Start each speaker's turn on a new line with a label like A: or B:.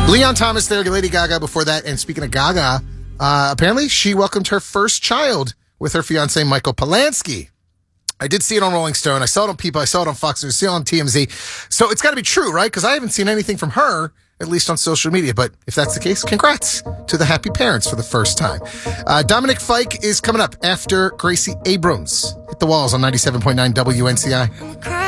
A: Leon Thomas there, Lady Gaga before that. And speaking of Gaga, apparently she welcomed her first child with her fiance, Michael Polanski. I did see it on Rolling Stone. I saw it on People. I saw it on Fox News. I saw it on TMZ. So it's got to be true, right? Because I haven't seen anything from her, at least on social media. But if that's the case, congrats to the happy parents for the first time. Dominic Fike is coming up after Gracie Abrams. Hit the walls on 97.9 WNCI.